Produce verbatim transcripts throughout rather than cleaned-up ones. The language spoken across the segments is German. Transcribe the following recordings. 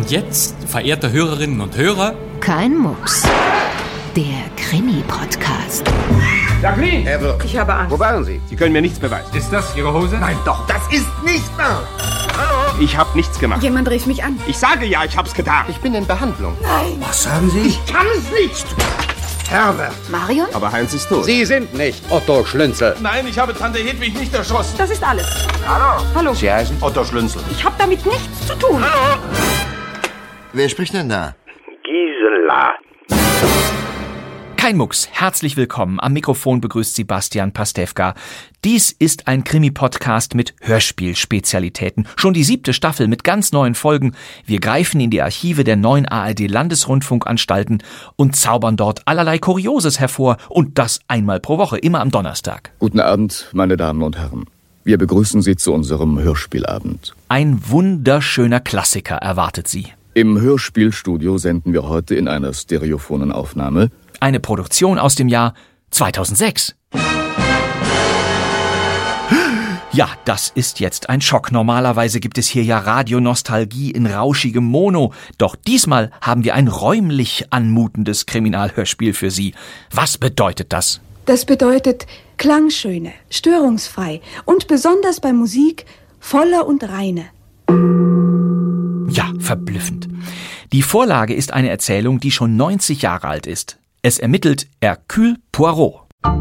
Und jetzt, verehrte Hörerinnen und Hörer... Kein Mucks. Der Krimi-Podcast. Jacqueline! Herr Wirth. Ich habe Angst. Wo waren Sie? Sie können mir nichts beweisen. Ist das Ihre Hose? Nein, doch, das ist nicht wahr. Hallo? Ich habe nichts gemacht. Jemand rief mich an. Ich sage ja, ich hab's getan. Ich bin in Behandlung. Nein. Was sagen Sie? Ich kann es nicht. Herbert. Marion? Aber Heinz ist tot. Sie sind nicht Otto Schlünzel. Nein, ich habe Tante Hedwig nicht erschossen. Das ist alles. Hallo? Hallo. Sie heißen? Otto Schlünzel. Ich habe damit nichts zu tun. Hallo? Wer spricht denn da? Gisela. Kein Mucks, herzlich willkommen. Am Mikrofon begrüßt Sie Bastian Pastewka. Dies ist ein Krimi-Podcast mit Hörspielspezialitäten. Schon die siebte Staffel mit ganz neuen Folgen. Wir greifen in die Archive der neuen A R D-Landesrundfunkanstalten und zaubern dort allerlei Kurioses hervor. Und das einmal pro Woche, immer am Donnerstag. Guten Abend, meine Damen und Herren. Wir begrüßen Sie zu unserem Hörspielabend. Ein wunderschöner Klassiker erwartet Sie. Im Hörspielstudio senden wir heute in einer stereophonen Aufnahme eine Produktion aus dem Jahr zweitausendsechs. Ja, das ist jetzt ein Schock. Normalerweise gibt es hier ja Radionostalgie in rauschigem Mono. Doch diesmal haben wir ein räumlich anmutendes Kriminalhörspiel für Sie. Was bedeutet das? Das bedeutet klangschöne, störungsfrei und besonders bei Musik voller und reine. Ja, verblüffend. Die Vorlage ist eine Erzählung, die schon neunzig Jahre alt ist. Es ermittelt Hercule Poirot.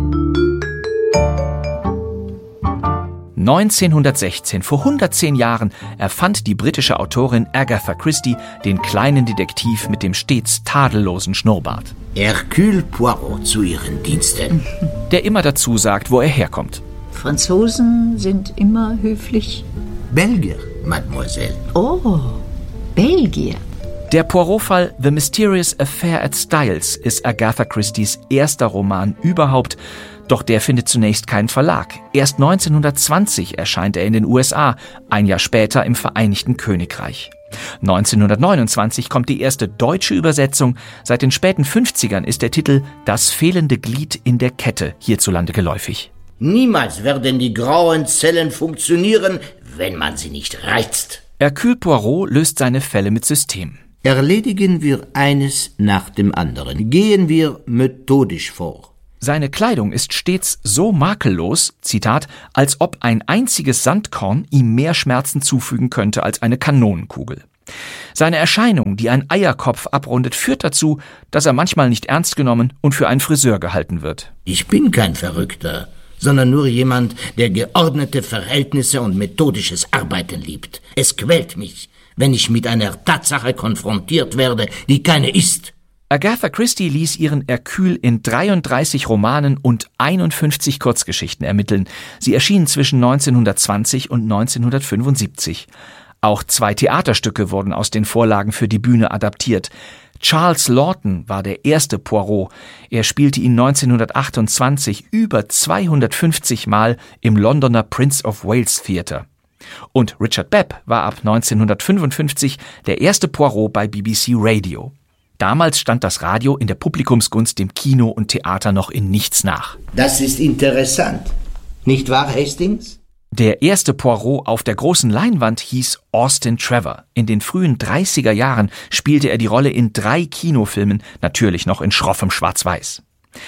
neunzehnhundertsechzehn, vor hundertzehn Jahren, erfand die britische Autorin Agatha Christie den kleinen Detektiv mit dem stets tadellosen Schnurrbart. Hercule Poirot zu Ihren Diensten. Der immer dazu sagt, wo er herkommt. Franzosen sind immer höflich. Belgier, Mademoiselle. Oh, Belgier. Der Poirot-Fall The Mysterious Affair at Styles ist Agatha Christies erster Roman überhaupt, doch der findet zunächst keinen Verlag. Erst neunzehnhundertzwanzig erscheint er in den U S A, ein Jahr später im Vereinigten Königreich. neunzehnhundertneunundzwanzig kommt die erste deutsche Übersetzung, seit den späten fünfzigern ist der Titel Das fehlende Glied in der Kette hierzulande geläufig. Niemals werden die grauen Zellen funktionieren, wenn man sie nicht reizt. Hercule Poirot löst seine Fälle mit System. Erledigen wir eines nach dem anderen. Gehen wir methodisch vor. Seine Kleidung ist stets so makellos, Zitat, als ob ein einziges Sandkorn ihm mehr Schmerzen zufügen könnte als eine Kanonenkugel. Seine Erscheinung, die ein Eierkopf abrundet, führt dazu, dass er manchmal nicht ernst genommen und für einen Friseur gehalten wird. Ich bin kein Verrückter, sondern nur jemand, der geordnete Verhältnisse und methodisches Arbeiten liebt. Es quält mich, wenn ich mit einer Tatsache konfrontiert werde, die keine ist. Agatha Christie ließ ihren Hercule in dreiunddreißig Romanen und einundfünfzig Kurzgeschichten ermitteln. Sie erschienen zwischen neunzehnhundertzwanzig und neunzehnhundertfünfundsiebzig. Auch zwei Theaterstücke wurden aus den Vorlagen für die Bühne adaptiert. Charles Laughton war der erste Poirot. Er spielte ihn neunzehnhundertachtundzwanzig über zweihundertfünfzig Mal im Londoner Prince of Wales Theater. Und Richard Babb war ab neunzehnhundertfünfundfünfzig der erste Poirot bei B B C Radio. Damals stand das Radio in der Publikumsgunst dem Kino und Theater noch in nichts nach. Das ist interessant. Nicht wahr, Hastings? Der erste Poirot auf der großen Leinwand hieß Austin Trevor. In den frühen dreißiger Jahren spielte er die Rolle in drei Kinofilmen, natürlich noch in schroffem Schwarz-Weiß.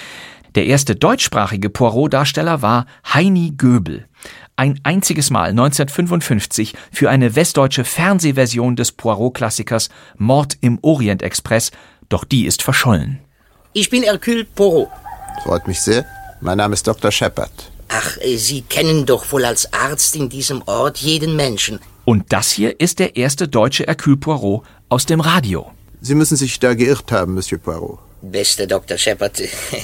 Der erste deutschsprachige Poirot-Darsteller war Heini Göbel. Ein einziges Mal neunzehnhundertfünfundfünfzig für eine westdeutsche Fernsehversion des Poirot-Klassikers Mord im Orient-Express, doch die ist verschollen. Ich bin Hercule Poirot. Freut mich sehr. Mein Name ist Doktor Shepard. Ach, Sie kennen doch wohl als Arzt in diesem Ort jeden Menschen. Und das hier ist der erste deutsche Hercule Poirot aus dem Radio. Sie müssen sich da geirrt haben, Monsieur Poirot. Beste Doktor Shepard,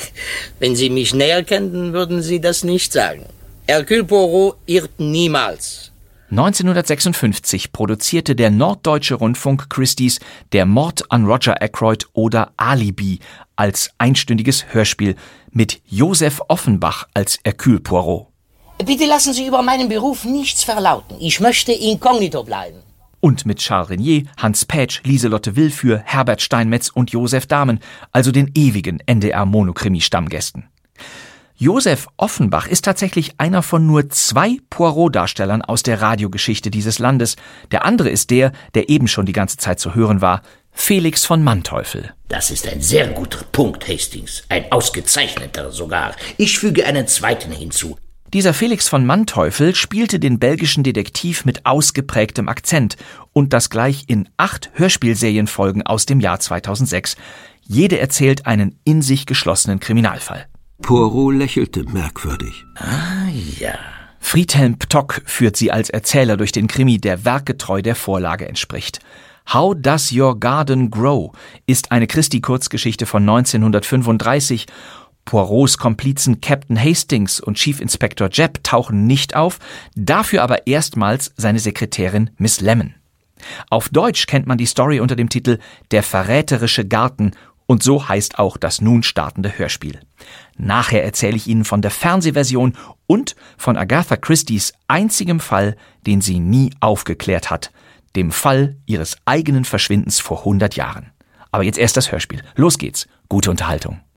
wenn Sie mich näher kannten, würden Sie das nicht sagen. Hercule Poirot irrt niemals. neunzehnhundertsechsundfünfzig produzierte der Norddeutsche Rundfunk Christies Der Mord an Roger Ackroyd oder Alibi als einstündiges Hörspiel mit Josef Offenbach als Hercule Poirot. Bitte lassen Sie über meinen Beruf nichts verlauten. Ich möchte inkognito bleiben. Und mit Charles Renier, Hans Pätsch, Lieselotte Willfür, Herbert Steinmetz und Josef Dahmen, also den ewigen N D R-Monokrimi-Stammgästen. Joseph Offenbach ist tatsächlich einer von nur zwei Poirot-Darstellern aus der Radiogeschichte dieses Landes. Der andere ist der, der eben schon die ganze Zeit zu hören war, Felix von Manteuffel. Das ist ein sehr guter Punkt, Hastings. Ein ausgezeichneter sogar. Ich füge einen zweiten hinzu. Dieser Felix von Manteuffel spielte den belgischen Detektiv mit ausgeprägtem Akzent und das gleich in acht Hörspielserienfolgen aus dem Jahr zweitausendsechs. Jede erzählt einen in sich geschlossenen Kriminalfall. Poirot lächelte merkwürdig. Ah, ja. Friedhelm Ptock führt sie als Erzähler durch den Krimi, der werkgetreu der Vorlage entspricht. How Does Your Garden Grow ist eine Christie-Kurzgeschichte von neunzehnhundertfünfunddreißig. Poirots Komplizen Captain Hastings und Chief Inspector Jebb tauchen nicht auf, dafür aber erstmals seine Sekretärin Miss Lemon. Auf Deutsch kennt man die Story unter dem Titel Der verräterische Garten und so heißt auch das nun startende Hörspiel. Nachher erzähle ich Ihnen von der Fernsehversion und von Agatha Christies einzigem Fall, den sie nie aufgeklärt hat, dem Fall ihres eigenen Verschwindens vor hundert Jahren. Aber jetzt erst das Hörspiel. Los geht's. Gute Unterhaltung.